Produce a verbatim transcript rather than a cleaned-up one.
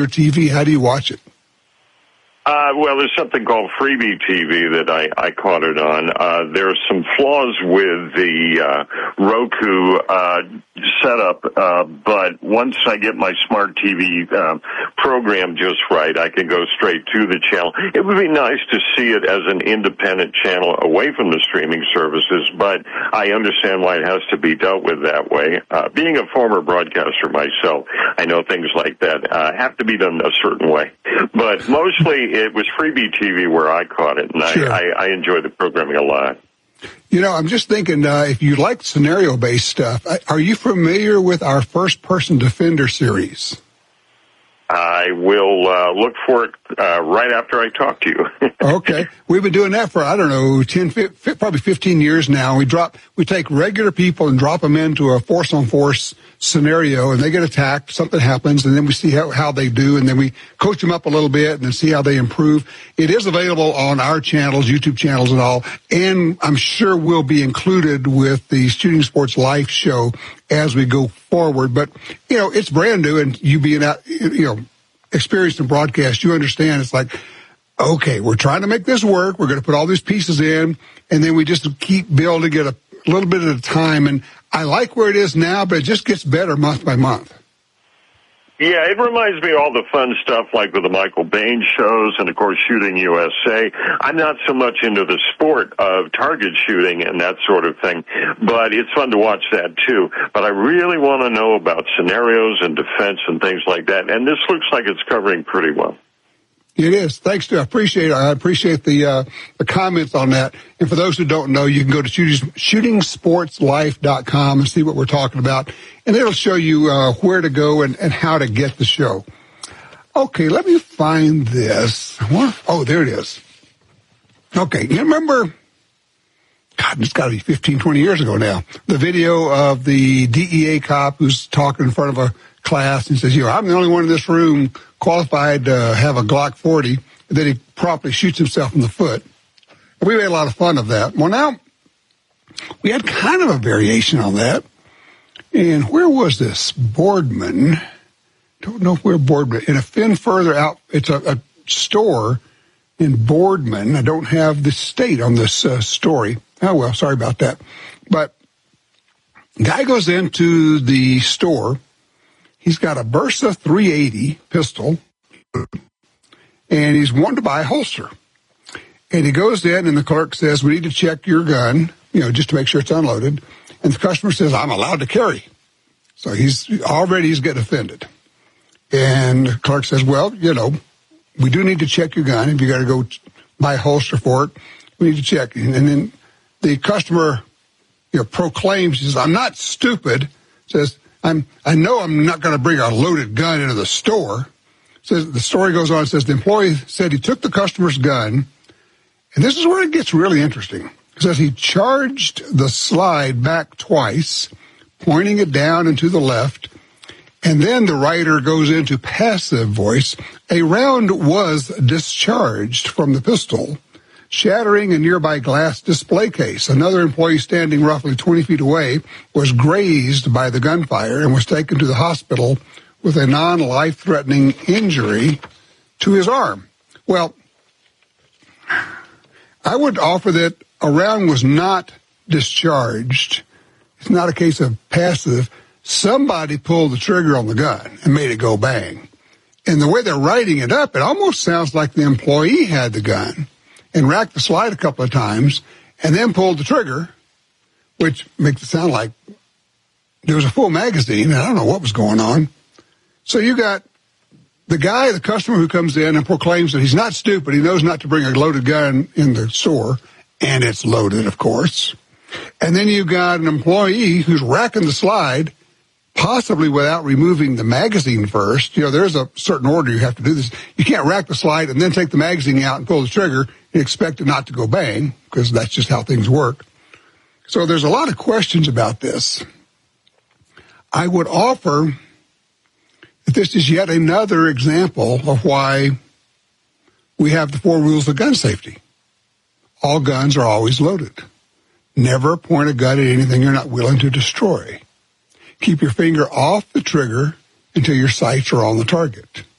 your T V? How do you watch it? Uh, well, there's something called Freebie T V that I, I caught it on. Uh, there are some flaws with the uh, Roku uh, setup, uh, but once I get my smart T V uh, program just right, I can go straight to the channel. It would be nice to see it as an independent channel away from the streaming services, but I understand why it has to be dealt with that way. Uh, being a former broadcaster myself, I know things like that uh, have to be done a certain way. But mostly it was Freebie T V where I caught it, and sure. I, I, I enjoy the programming a lot. You know, I'm just thinking, uh, if you like scenario-based stuff, are you familiar with our First-Person Defender series? I will uh, look for it uh, right after I talk to you. Okay. We've been doing that for, I don't know, ten, fifteen, probably fifteen years now. We drop, we take regular people and drop them into a force-on-force scenario, and they get attacked, something happens, and then we see how, how they do, and then we coach them up a little bit and then see how they improve. It is available on our channels, YouTube channels and all, and I'm sure will be included with the Shooting Sports Life show as we go forward. But, you know, it's brand new, and you being out, you know, experienced in broadcast, you understand it's like, okay, we're trying to make this work. We're going to put all these pieces in, and then we just keep building it a little bit at a time. And I like where it is now, but it just gets better month by month. Yeah, it reminds me of all the fun stuff like with the Michael Bain shows and, of course, Shooting U S A. I'm not so much into the sport of target shooting and that sort of thing, but it's fun to watch that, too. But I really want to know about scenarios and defense and things like that, and this looks like it's covering pretty well. It is. Thanks to I appreciate it. I appreciate the uh, the comments on that. And for those who don't know, you can go to shooting sports life dot com and see what we're talking about. And it'll show you uh, where to go and, and how to get the show. Okay, let me find this. What? Oh, there it is. Okay, you remember, God, it's got to be fifteen, twenty years ago now, the video of the D E A cop who's talking in front of a class and says, you know, I'm the only one in this room qualified to have a Glock forty, and then he promptly shoots himself in the foot. And we made a lot of fun of that. Well, now, we had kind of a variation on that. And where was this? Boardman. Don't know where Boardman. In a fin further out, it's a, a store in Boardman. I don't have the state on this uh, story. Oh, well, sorry about that. But guy goes into the store. He's got a Bersa three eighty pistol, and he's wanting to buy a holster. And he goes in, and the clerk says, we need to check your gun, you know, just to make sure it's unloaded. And the customer says, I'm allowed to carry. So he's already he's getting offended. And the clerk says, well, you know, we do need to check your gun. If you got to go buy a holster for it, we need to check. And then the customer, you know, proclaims, he says, I'm not stupid, says, I'm, I know I'm not going to bring a loaded gun into the store. Says the story goes on and says the employee said he took the customer's gun, and this is where it gets really interesting. It says he charged the slide back twice, pointing it down and to the left, and then the writer goes into passive voice. A round was discharged from the pistol, shattering a nearby glass display case. Another employee standing roughly twenty feet away was grazed by the gunfire and was taken to the hospital with a non-life-threatening injury to his arm. Well, I would offer that a round was not discharged. It's not a case of passive. Somebody pulled the trigger on the gun and made it go bang. And the way they're writing it up, it almost sounds like the employee had the gun and racked the slide a couple of times, and then pulled the trigger, which makes it sound like there was a full magazine, and I don't know what was going on. So you got the guy, the customer who comes in and proclaims that he's not stupid, he knows not to bring a loaded gun in the store, and it's loaded, of course. And then you got an employee who's racking the slide, possibly without removing the magazine first. You know, there's a certain order you have to do this. You can't rack the slide and then take the magazine out and pull the trigger and expect it not to go bang, because that's just how things work. So there's a lot of questions about this. I would offer that this is yet another example of why we have the four rules of gun safety. All guns are always loaded. Never point a gun at anything you're not willing to destroy. Keep your finger off the trigger until your sights are on the target.